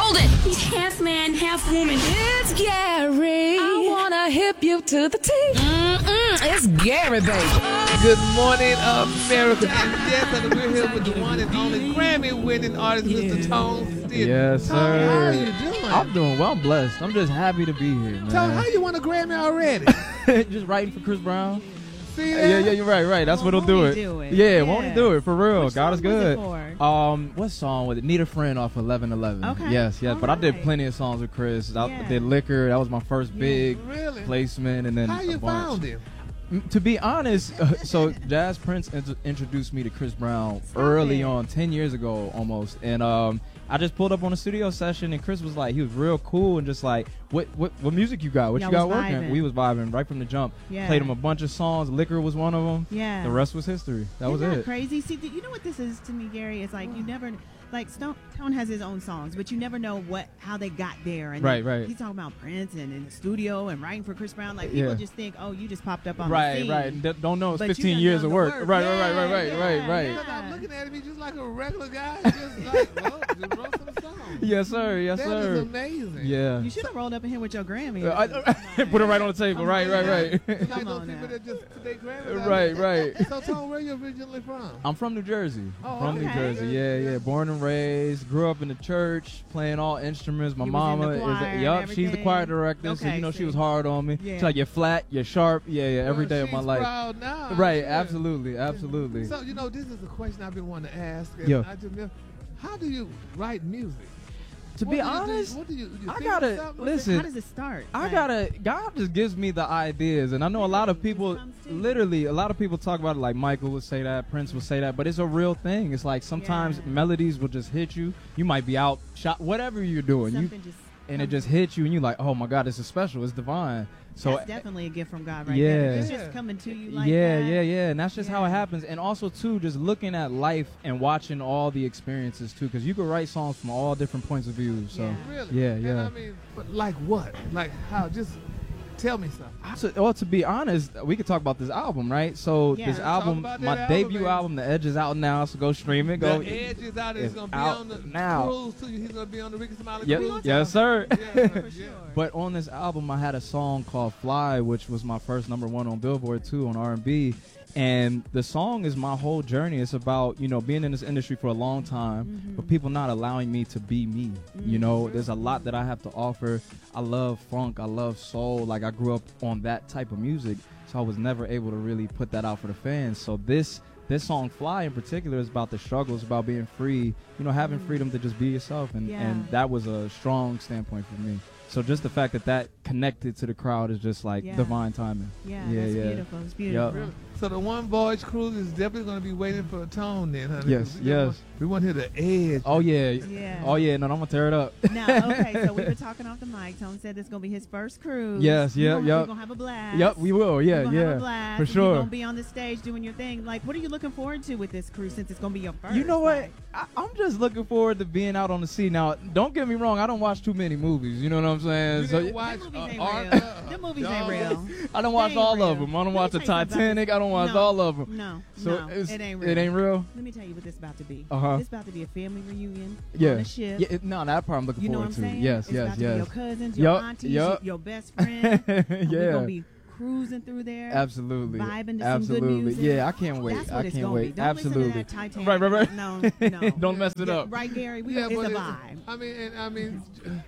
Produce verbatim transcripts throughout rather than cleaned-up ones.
Hold it! He's half man, half woman. It's Gary. I wanna hip you to the T. Mm-mm, it's Gary, baby. Good morning, America. And yes, and we're here with the one and only Grammy-winning artist, Yeah. Mister Tone Stith. Yes, Tone, sir. how are you doing? I'm doing well. I'm blessed. I'm just happy to be here, man. Tone, how you won a Grammy already? Just writing for Chris Brown. See that? Yeah, yeah, you're right, right. That's Well, what'll do won't it. he do it? Yeah, won't he Yeah. do it for real? Which God is song was it good. for? Um, what song was it? Need a Friend off eleven eleven. Okay. Yes, yes. All But I did right. plenty of songs with Chris. I Yeah. did Liquor. That was my first Yeah. big Really? placement, and then How a you bunch. found him? Mm, To be honest, uh, so Jazz Prince int- introduced me to Chris Brown early it. on, ten years ago almost, and um, I just pulled up on a studio session, and Chris was like, he was real cool, and just like, what what what music you got? What Y'all you got was working? vibing. We was vibing right from the jump. Yeah. Played him a bunch of songs. Liquor was one of them. Yeah. The rest was history. That was Isn't that it. crazy? See, th- you know what this is to me, Gary? It's like you never, like Stone Tone has his own songs, but you never know what how they got there. And Right, then right. He's talking about Prince and in the studio and writing for Chris Brown. Like people Yeah. just think, oh, you just popped up on the Right, scene. right. D- Don't know it's But you fifteen done years done of the work. work. Right, right, right, right, Yeah, right, right, yeah, right. yeah. Because I'm looking at him, he's just like a regular guy. Just like, well, just wrote some songs. Yes, sir. Yes, That sir. is amazing. Yeah. You should have rolled up in here with your Grammy. Uh, I- Put it right on the table. Come Right, on right, now. right. It's like Come those on people now. that just they Grammys. Right, right. So, Tone, where you originally from? I'm from New Jersey. Oh, from New okay. Jersey. Yeah, yeah. Born and raised. Grew up in the church, playing all instruments. My You was in the mama is. choir A, and yup, she's the everything? choir director, so Okay, you know she see. was hard on me. Yeah. She's like, you're flat, you're sharp. Yeah, yeah. Every Well, day of my she's life. proud now, Right. sure. Absolutely. Absolutely. So, you know, this is a question I've been wanting to ask. And Yeah. I just never, how do you write music? To What be do you do? honest, what do you, you I think gotta- of something? listen. How does it start? I Like, gotta. God just gives me the ideas, and I know a lot of Really? people. Just comes to you? Literally, a lot of people talk about it. Like Michael would say that, Prince would say that, but it's a real thing. It's like sometimes Yeah. melodies will just hit you. You might be out, shot, whatever you're doing, you, something just and it comes just to you. hits you, and you're like, oh my God, this is special. It's divine. So That's definitely a gift from God, right Yeah. there. It's Yeah. just coming to you like yeah, that. yeah, yeah, and that's just how it Yeah. happens. And also too, just looking at life and watching all the experiences too, because you could write songs from all different points of view. So. Yeah. Really? Yeah, And yeah. I mean, but like what? Like how? Just tell me something. So, well, to be honest, we could talk about this album, right? So Yeah. this Let's talk album, about my that album, debut baby. album, The Edge is out now, so go stream it. Go. The Edge is out. He's it's gonna be out on the now. cruise too. He's gonna be on the Ricky Smiley Yep. cruise. Yes, sir. Yeah, For yeah. sure. But on this album, I had a song called "Fly," which was my first number one on Billboard too on R and B. And the song is my whole journey. It's about, you know, being in this industry for a long time, Mhm. but people not allowing me to be me. You know, there's a lot that I have to offer. I love funk. I love soul. Like, I grew up on that type of music, so I was never able to really put that out for the fans. So this this song "Fly" in particular is about the struggles, about being free, you know, having freedom to just be yourself. And, Yeah. and that was a strong standpoint for me. So just the fact that that connected to the crowd is just like Yeah. divine timing. Yeah, Yeah, that's yeah. beautiful. It's beautiful. Really? So the one voyage cruise is definitely going to be waiting for a Tone then, honey. Yes, 'Cause we just yes. Want, we want to hear the Edge. Oh yeah. Yeah. Oh yeah. No, I'm gonna tear it up. Now, okay, so we were talking off the mic. Tone said this is gonna be his first cruise. Yes, You yeah, gonna- yep. We're gonna have a blast. Yep, we will. Yeah, We're gonna yeah, have a blast. for and sure. You're gonna be on the stage doing your thing. Like, what are you looking forward to with this cruise since it's gonna be your first? You know what? Like, I, I'm just looking forward to being out on the sea. Now, don't get me wrong. I don't watch too many movies. You know what I'm saying? You So didn't watch Them movies uh, ain't Art- real. uh, Them movies ain't Dog. real. I don't watch They ain't all of real. them. I don't Let watch me the tell you something Titanic. I don't watch No, all of them. No, So no, it's, it ain't real. It ain't real. Let me tell you what this about to be. Uh-huh. It's about to be a family reunion Yeah. on a ship. Yeah. It, no, that part I'm looking You know what forward I'm to. saying? Yes, it's yes, about to be your yes. cousins, your Yup, aunties, yup. your, your best friend. and We're Yeah. gonna be cruising through there. Absolutely. Vibing to Absolutely. some good music. Yeah, I can't wait. That's what I it's can't gonna wait. be. Don't Absolutely. listen to that Titanic. Right, right, right. No, no. Don't mess it Yeah, up. right, Gary? We, Yeah, it's but a it's- vibe. I mean, and, I mean,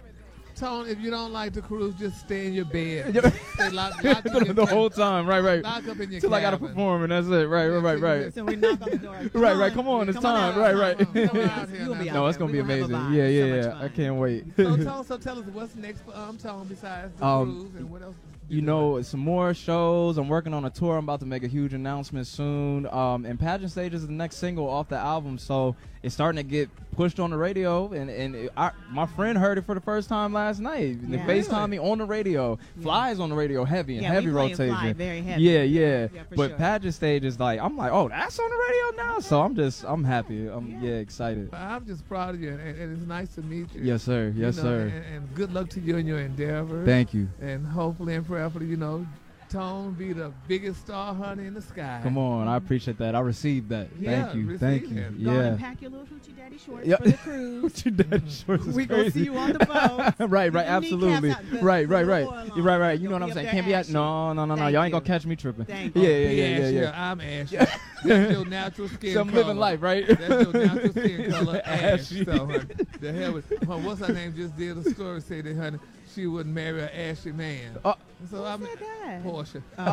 Tone, if you don't like the cruise, just stay in your bed. Yeah. Stay locked, locked in your the whole cabin. time. Right, right. Lock up in your Till I gotta cabin. perform, and that's it. Right, right, right, right. So we knock on the door. Come Right, on. right. Come on, it's Come on time. out. Right, right. Come on, come out here You'll be now. out No, it's there. gonna be We gonna have a amazing. vibe. Yeah, So yeah, much yeah. I fun. can't wait. So, Tone, so tell us what's next for um, Tone besides the Um, cruise and what else? You know, some more shows. I'm working on a tour. I'm about to make a huge announcement soon. Um, and Pageant Stage is the next single off the album, so it's starting to get pushed on the radio. And and it, I, my friend heard it for the first time last night. And Yeah. They FaceTimed me on the radio. Fly is on the radio, heavy and Yeah, we heavy playing rotation. Fly very heavy. Yeah, yeah. Yeah, for but sure. Pageant Stage is like, I'm like, oh, that's on the radio now. So I'm just, I'm happy. I'm Yeah. yeah, excited. I'm just proud of you, and, and it's nice to meet you. Yes, sir. You Yes, know, sir. And, and good luck to you in your endeavors. Thank you. And hopefully and prayerfully, you know, Tone be the biggest star hunter in the sky. Come on, I appreciate that. I received that. Yeah, Thank you, receive thank you. it. Go Yeah. and pack your little hoochie daddy shorts Yeah. for the cruise. What your daddy shorts is We gonna crazy. see you on the boat. right, right, Get your absolutely. kneecaps out, the- Right, right, the right. oil on. You're right, right. You know Don't what I'm be up saying? there Can't be at ashy. no, no, no, no. Thank Y'all ain't gonna you. catch me tripping. Thank Yeah, you. yeah, yeah, Be yeah, ashy, yeah. I'm ashy. That's your natural skin So I'm color. living life, right? That's your natural skin color, ash. Ashy. So, honey, the hell with, honey, what's her name? Just did a story say that, honey, she wouldn't marry an ashy man. Oh. So I'm Who said that? Portia. Oh,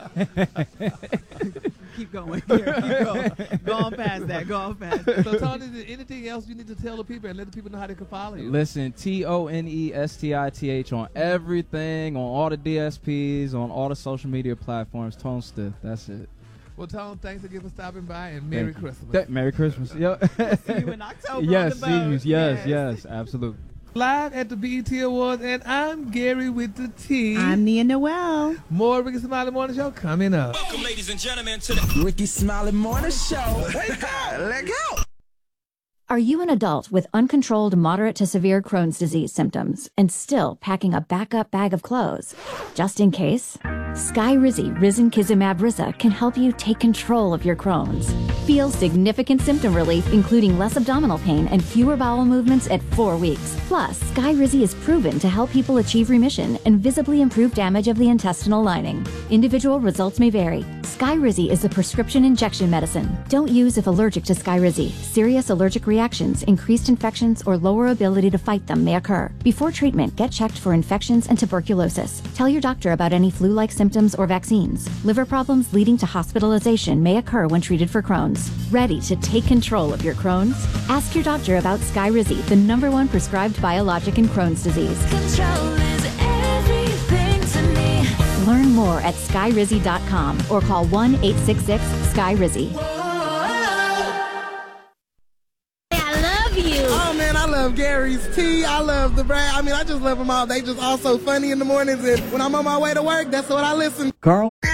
oh. Keep going. Here, keep going. Go on past that. Go on past that. So, Tony, is there anything else you need to tell the people and let the people know how they can follow you? Listen, T O N E S T I T H on everything, on all the D S Ps, on all the social media platforms. Tone Stiff. That's it. Well, Tone, thanks again for stopping by, and Merry Thank you. Christmas. Th- Merry Christmas. Yep. See you in October. Yes, on see the you. boat. Yes, yes, absolutely. Live at the B E T Awards, and I'm Gary with the T. I'm Nia Noel. More Ricky Smiley Morning Show coming up. Welcome, ladies and gentlemen, to the Ricky Smiley Morning Show. Wake up, let go. Are you an adult with uncontrolled moderate to severe Crohn's disease symptoms and still packing a backup bag of clothes? Just in case? Skyrizi Risankizumab Risa can help you take control of your Crohn's. Feel significant symptom relief, including less abdominal pain and fewer bowel movements at four weeks. Plus, Skyrizi is proven to help people achieve remission and visibly improve damage of the intestinal lining. Individual results may vary. Skyrizi is a prescription injection medicine. Don't use if allergic to Skyrizi. Serious allergic reactions, increased infections, or lower ability to fight them may occur. Before treatment, get checked for infections and tuberculosis. Tell your doctor about any flu-like symptoms or vaccines. Liver problems leading to hospitalization may occur when treated for Crohn's. Ready to take control of your Crohn's? Ask your doctor about Skyrizi, the number one prescribed biologic in Crohn's disease. Control is everything to me. Learn more at skyrizi dot com or call one eight six six Skyrizi. I love you. Oh man, I love Gary's tea. I love the brand. I mean, I just love them all. They just all so funny in the mornings, and when I'm on my way to work, that's what I listen. Carl?